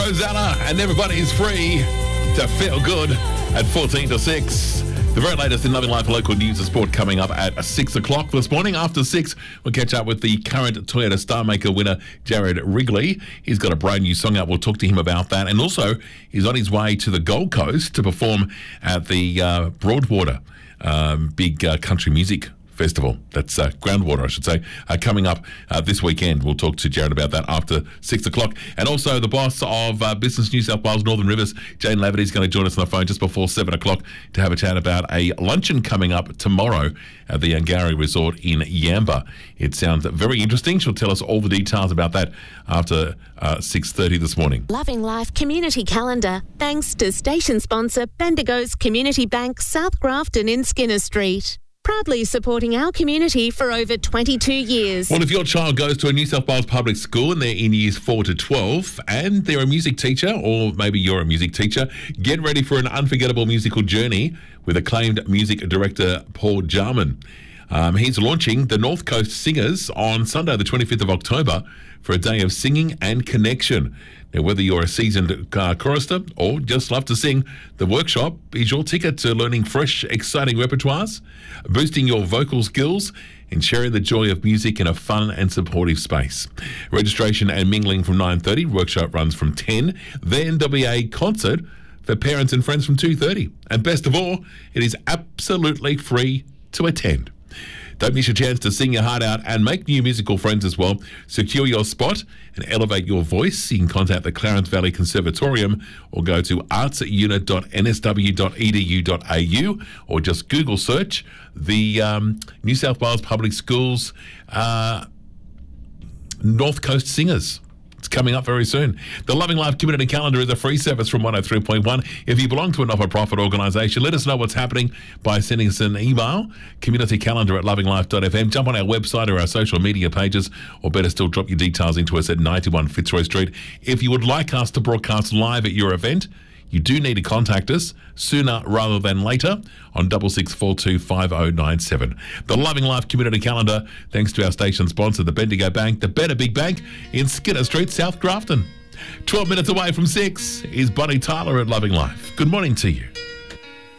Rosanna and everybody's free to feel good at 14 to 6. The very latest in Loving Life local news and sport coming up at 6 o'clock this morning. After 6, we'll catch up with the current Toyota Star Maker winner, Jared Wrigley. He's got a brand new song out. We'll talk to him about that. And also, he's on his way to the Gold Coast to perform at the Broadwater big country music festival. That's Groundwater, I should say, coming up this weekend. We'll talk to Jared about that after 6 o'clock. And also the boss of Business New South Wales Northern Rivers, Jane Laverty, is going to join us on the phone just before 7 o'clock to have a chat about a luncheon coming up tomorrow at the Angari Resort in Yamba. It sounds very interesting. She'll tell us all the details about that after 6:30 this morning. Loving Life Community Calendar, thanks to station sponsor Bendigo's Community Bank, South Grafton in Skinner Street. Proudly supporting our community for over 22 years. Well, if your child goes to a New South Wales public school and they're in years 4 to 12 and they're a music teacher, or maybe you're a music teacher, get ready for an unforgettable musical journey with acclaimed music director Paul Jarman. He's launching the North Coast Singers on Sunday, the 25th of October, for a day of singing and connection. Now, whether you're a seasoned chorister or just love to sing, the workshop is your ticket to learning fresh, exciting repertoires, boosting your vocal skills, and sharing the joy of music in a fun and supportive space. Registration and mingling from 9:30. Workshop runs from 10. Then there'll be a concert for parents and friends from 2:30. And best of all, it is absolutely free to attend. Don't miss your chance to sing your heart out and make new musical friends as well. Secure your spot and elevate your voice. You can contact the Clarence Valley Conservatorium or go to artsunit.nsw.edu.au or just Google search the New South Wales Public Schools North Coast Singers. It's coming up very soon. The Loving Life Community Calendar is a free service from 103.1. If you belong to a not-for-profit organisation, let us know what's happening by sending us an email, communitycalendar@lovinglife.fm. Jump on our website or our social media pages, or better still, drop your details into us at 91 Fitzroy Street. If you would like us to broadcast live at your event, you do need to contact us sooner rather than later on 66425097. The Loving Life Community Calendar, thanks to our station sponsor, the Bendigo Bank, the Better Big Bank in Skinner Street, South Grafton. 12 minutes away from 6 is Bonnie Tyler at Loving Life. Good morning to you.